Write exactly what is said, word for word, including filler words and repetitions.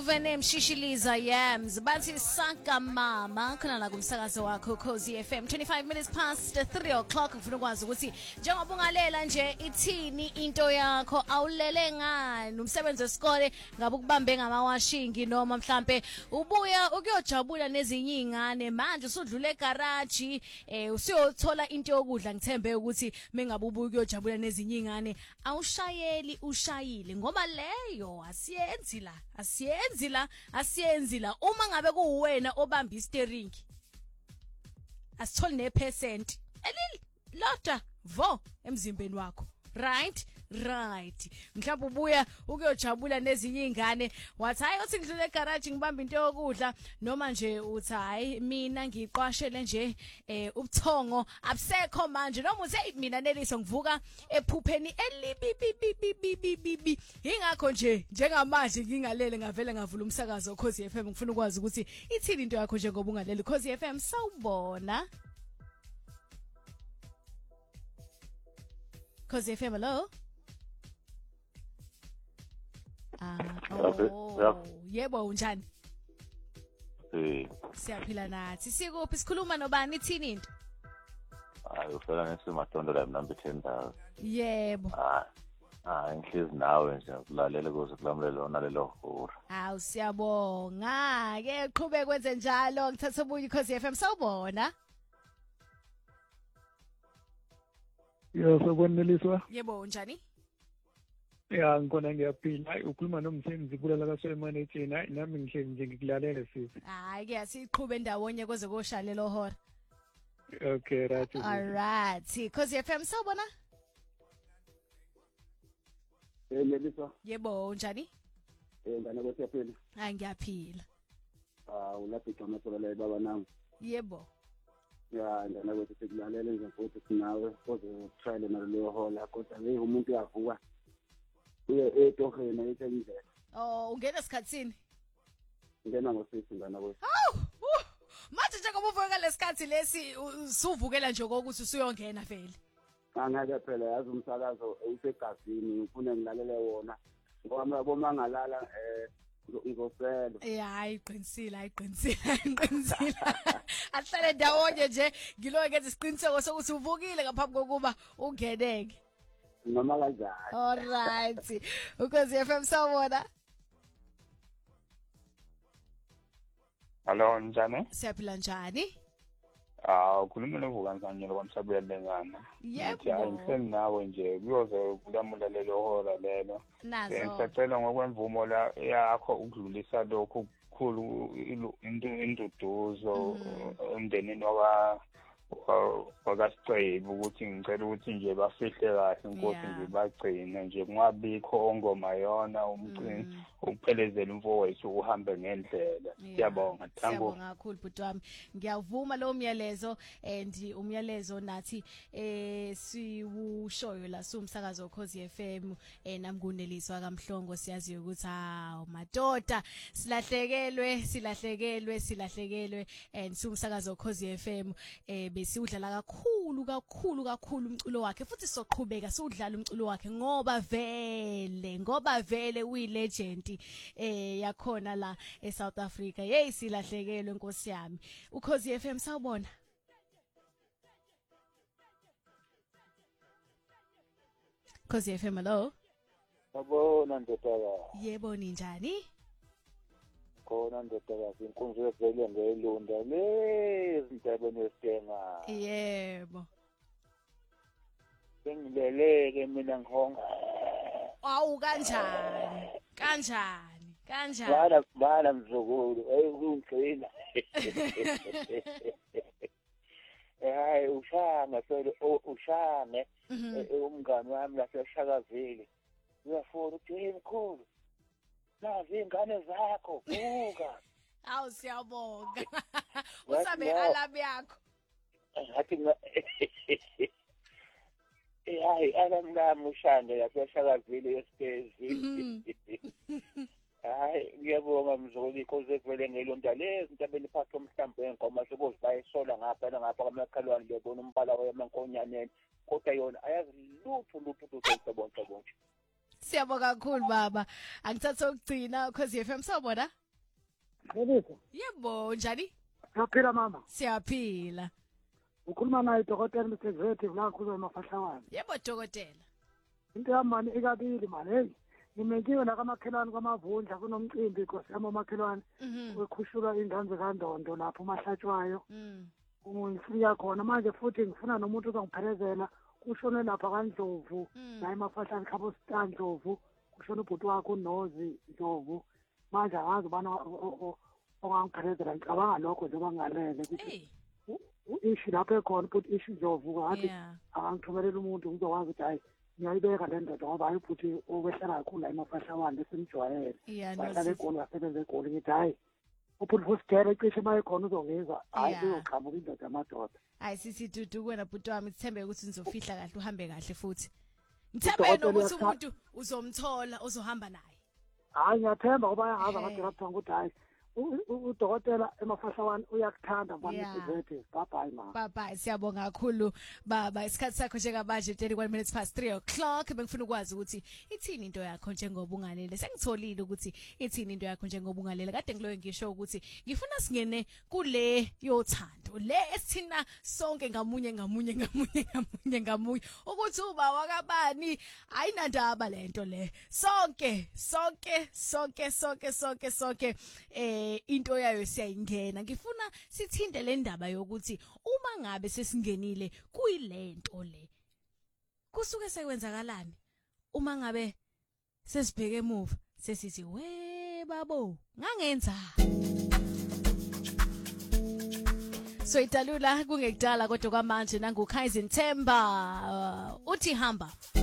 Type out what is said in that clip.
uvene mshishiliza yams bathi saka mama khona la kumsakazo wakho Khosi F M twenty-five minutes past three o'clock ufuna ukwazi ukuthi njengoba ungalela nje ithini into yakho awulele ngani umsebenzi wesikole ngabe ukubambe ngamawashingi noma mhlambe ubuya ukuyojabula nezinye izingane manje usudlule egarage eh usiyothola into yokudla ngithembe ukuthi mengabe ubuya ukuyojabula nezinye izingane awushayeli ushayile ngoba leyo asiyenzi la asiyenzi la asiyenzi la uma ngabe kuwena obamba isteering asitholi ne percent elili loda vo emzimbeni wakho right right mhlawumbe ubuya ukuyojabula nezinye izingane wathi hayi uthi ngidlule egarage ngibamba into yokudla noma nje uthi hayi mina ngiqwashele nje eh ubuthongo abusekho manje noma uthi mina neliso ngivuka ephupheni elibibibibibibi ingakho nje njengamanje ngingalele ngavele ngavula umsakazo Khosi F M ngifuna ukwazi ukuthi ithini into yakho njengoba ungaleli Khosi F M sawubona Khosi F M hello Ah, oh, yebo unjani? Eh. Siyaphila nathi. Sikuphi sikhuluma nobani ithini into? Hayi ufela nesimadondo la number ten thousand. Yebo. Ah. Ah, inhlizi nawe nje ukulalela kuze kulamulelo nalelo hora. Hawu siyabonga. Ke qhubeke kwenze njalo ngithatha ubuye Khosi F M sawubona. Yo sokweneliswa. Yebo unjani? Ya ngikona ngiyaphila hayi ukhuluma nomsebenzi kulala kaSolimane ethini hayi nami ngihlezi nje ngikulalele sisi hayi ke asiqhube ndawonye koze koshalela ohora okay right alright Khosi F M sawubona Eh Nelisa yebo unjani Eh ngane kwesiyaphila hayi ngiyaphila ah ulaphi Thomasola la baba nami yebo ya ngane kwethi sikulalele nje futhi sinawe koze trial nalo hola kodwa hey umuntu uyavuka uye etohena ethengizela oh ungena esikhatsini ngena ngosisi ngana kwethu awu manje njengoba uvuka lesikhathi lesi usuvukela nje ukuthi usuyongena vele angeke phela yazi umsakazo usegazini ufuna ngilalele wona ngoba boma ngalala eh ngizosela eh hayi qinisile ayiqinisile ayiqinisile ahlale ndawonye nje ngiloke isiqiniseko sokuthi uvukile ngaphambi kokuba ungeneke noma kanjani all right Khosi F M sawubona Hello njani siyaphila njani ah ukhuluma novuka njani lo kwamsabuya lengana yebo ayiseni nawe nje kuyoze kulamulelo hora lelo nazo ngisacela ngokwemvumo la yakho ukudlulisa lokho kukhulu into induduzo emndenini waka wakasicebu ukuthi ngicela ukuthi nje bafihle kahle inkosi nje bagcine nje kungabikho ongoma yona umcini ukuphelezela umfowethu uhambe ngendlela siyabonga thango siyabonga kakhulu bhuti wami ngiyavuma lo myalezo and umyalezo nathi eh siwushoyo la sumsakazo Khosi F M eh namkuneliswa kaMhlongo siyazi ukuthi hawo madoda silahlekelwe silahlekelwe silahlekelwe and sumsakazo Khosi F M eh besiudlala kakhulu kakhulu kakhulu umculo wakhe futhi soqhubeka siudlala umculo wakhe ngoba vele ngoba vele uyi legend eh yakhona la eSouth Africa hey silahlekelwe Nkosi yami uKhosi F M sawubona Khosi F M hello Sabona ndodana yebo ninjani khona ndodana inkunzi evele ngelunda lezi ndabeni esitenga yebo sengileleke mina ngihonga awu kanjani kanjani kanjani bana bana mzukulu ayikungcina hayi ushanga phela ushanga umngani wami laseshakazile uyafuna ukuthi imkhulu nazi ingane zakho buka awu siyabonga usabe alarm yakho ngathi eh hayi alarm lami ushanga yaseshakazile esitezi hayi ngiyabonga mzukulu ikoze vele ngelonda lezi ntabeni phakathi omhlambe engoma sokuzibayisola ngapha ngapha kwamakhalwane bebona umbala wemankonyaneni kodwa yona ayazi lutho lutho lutho bonke bonke Siyabonga kakhulu baba. Angithatha ukugcina ukhozi F M sawubona? Yebo. Yebo, njani? Siyaphila mama. Siyaphila. Ukhuluma naye dokotela Msegretive la kuzo emafahlawana. Yebo dokotela. Into yamani ikabili manje. Hey, ngimenkiwe la kamakhelwane kwamavundla kunomcimbi Nkosi yami umakhelwane. Ukukhushula ingane kaNdondo lapho mahlatshwayo. Mhm. Ngifika khona manje futhi ngifuna nomuntu ozongiphelezela kushone lapha kaNdlovu la emafahlane khabo Ndlovu kushona ubhuti wakho uNozi Ndlovu manje akazi bana ongangiphelezela ngicabanga lokho njengoba ngalele ukuthi ishi lapho ekhona futhi ishi Ndlovu ngathi akangithumelela umuntu ngizokwazi ukuthi hayi ngiyayibeka le ndoda ngoba hayi futhi okwehlela kakhulu la emafahlane besimjwayele bahlala eGoli basebenza eGoli ngithi hayi uphula futhi cishe bayikhona uzongizwa hayi uyoqhamuka indoda yamadoda hayi sisi dudu wena bhuti wami sithembe ukuthi nizofihla kahle uhambe kahle futhi ngithembe nokuthi umuntu uzomthola ozohamba naye hayi ngiyathemba ngoba yahaza kade lapha ukuthi hayi udokotela emafahlawana uyakuthanda kwamsizete bye bye mama bye bye siyabonga kakhulu baba isikhathi sakho njengamanje thirty-one minutes past three o'clock bengifuna ukwazi ukuthi ithini into yakho njengoba ungalele sengitholile ukuthi ithini into yakho njengoba ungalele kade ngiloyo ngisho ukuthi ngifuna singene kule yothando le esithina sonke ngamunye ngamunye ngamunye ngamunye ngamunye ukuthi uba wakabani ayinandaba lento le sonke sonke sonke sonke sonke sonke eh into yayo siyayingena ngifuna sithinde le ndaba yokuthi uma ngabe sesingenile kuyilento le kusuke sekwenzakalani uma ngabe sesibheke emuva sesithi we babo ngangenza so italula kungekudala kodwa kwamanje nangu Kaizen Themba uh, uthi hamba